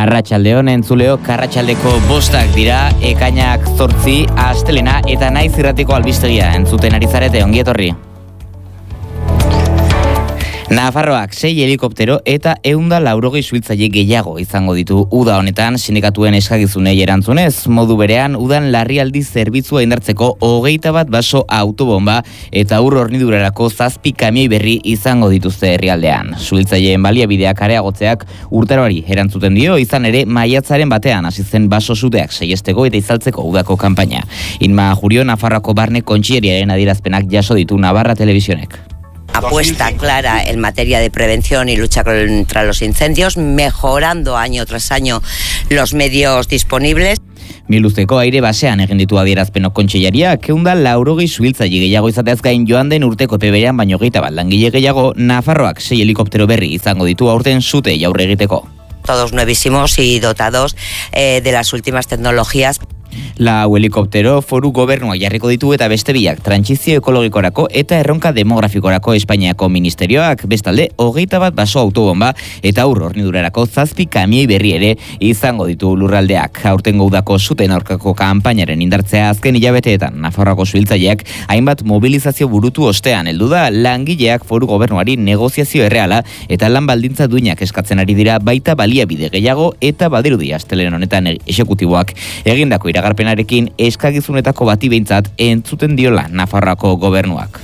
Arratsaldeon entzuleo, arratsaldeko 5 dira, ekainak 8, astelena eta naiz irratiko albistegia entzuten ari zarete, ongi etorri. Nafarroak 6 helikoptero eta 180 suhiltzaile gehiago izango ditu uda honetan sindikatuen eskakizunei erantzunez. Modu berean, udan larrialdi zerbitzua indartzeko 21 baso autobomba eta ur hornidurarako 7 kamioi berri izango dituzte herrialdean. Suhiltzaileen baliabideak areagotzeak urtaroari erantzuten dio, izan ere maiatzaren batean hasi zen baso suteak saiesteko eta izaltzeko udako kanpaina. Inma Jurio, Nafarroako barne kontxilleriaren adierazpenak jaso ditu Navarra Televizionek. Apuesta clara en materia de prevención y lucha contra los incendios, mejorando año tras año los medios disponibles. Miluzteko aire basean egin ditu adierazpenok kontseilariak, 180 suhiltzaile gehiago izateaz gain joan den urteko epeberean baino 21 langile gehiago, Nafarroak 6 helikoptero berri izango ditu aurten sutei aurre egiteko. Todos nuevísimos y dotados de las últimas tecnologías. Lau helikoptero foru gobernua jarriko ditu eta beste biak trantsizio ekologikorako eta erronka demografikorako Espainiako ministerioak, bestalde 21 baso autobomba eta ur hornidurarako 7 kamioi berri ere izango ditu lurraldeak. Aurtengo udako zuten aurkako kanpainaren indartzea azken hilabeteetan Nafarroako suhiltzaileak hainbat mobilizazio burutu ostean heldu da, langileak foru gobernuari negoziazio erreala eta lan baldintza duinak eskatzen ari dira, baita baliabide gehiago eta badirudi astelehen honetan exekutiboak egindako iragarpenarekin eskakizunetako bati behintzat entzuten diola Nafarroako gobernuak.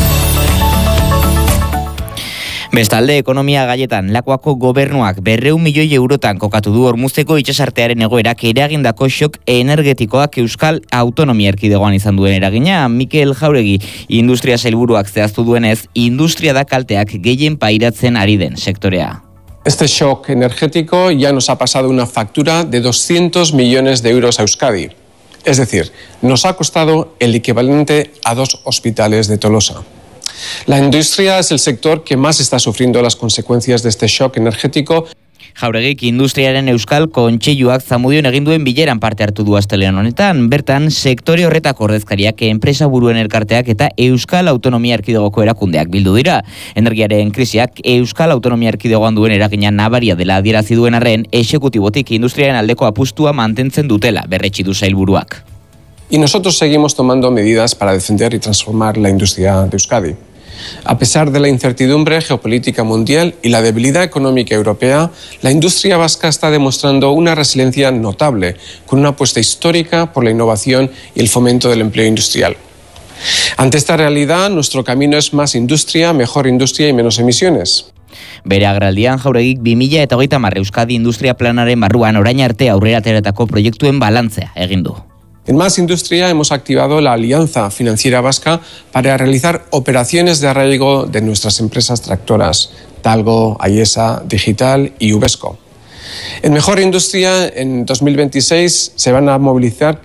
Bestalde, ekonomia gaietan, Lakuako gobernuak 200 milioi eurotan kokatu du Ormuzteko itsasartearen egoerak eragindako xok energetikoak Euskal Autonomia Erkidegoan izan duen eragina. Mikel Jauregi, industria sailburuak zehaztu duenez, industria da kalteak gehien pairatzen ari den sektorea. Este shock energético ya nos ha pasado una factura de 200 millones de euros a Euskadi. Es decir, nos ha costado el equivalente a 2 hospitales de Tolosa. La industria es el sector que más está sufriendo las consecuencias de este shock energético. Jauregik industriaren Euskal Kontseiluak Zamudion egin duen bileran parte hartu du astelehen honetan. Bertan, sektore horretako ordezkariak, enpresa buruen elkarteak eta Euskal Autonomia Erkidegoko erakundeak bildu dira. Energiaren krisiak Euskal Autonomia Erkidegoan duen eragina nabaria dela adierazi duen arren, exekutibotik industriaren aldeko apustua mantentzen dutela, berretsi du sailburuak. Y nosotros seguimos tomando medidas para defender y transformar la industria de Euskadi. A pesar de la incertidumbre geopolítica mundial y la debilidad económica europea, la industria vasca está demostrando una resiliencia notable, con una apuesta histórica por la innovación y el fomento del empleo industrial. Ante esta realidad, nuestro camino es más industria, mejor industria y menos emisiones. Bere agerraldian Jauregik 2030 Euskadi Industria Planaren barruan orain arte aurrera ateratako proiektuen balantzea egin du. En Más Industria hemos activado la Alianza Financiera Vasca para realizar operaciones de arraigo de nuestras empresas tractoras, Talgo, Ayesa, Digital y Uvesco. En Mejor Industria, en 2026 se van a movilizar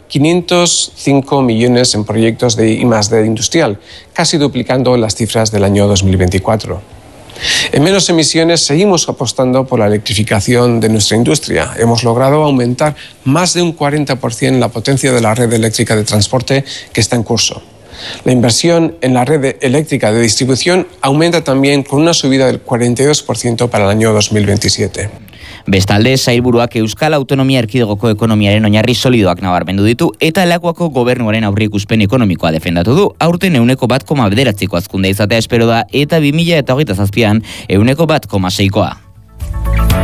505 millones en proyectos de I+D industrial, casi duplicando las cifras del año 2024. En Menos Emisiones seguimos apostando por la electrificación de nuestra industria. Hemos logrado aumentar más de un 40% la potencia de la red eléctrica de transporte que está en curso. La inversión en la red eléctrica de distribución aumenta también con una subida del 42% para el año 2027. Bestalde, sailburuak Euskal Autonomia Erkidegoko ekonomiaren oinarri solidoak nabarmendu ditu eta Lakuako gobernuaren aurreikuspen ekonomikoa defendatu du. Aurten 1,9ko hazkundea izatea espero da eta 2027an 1,6koa.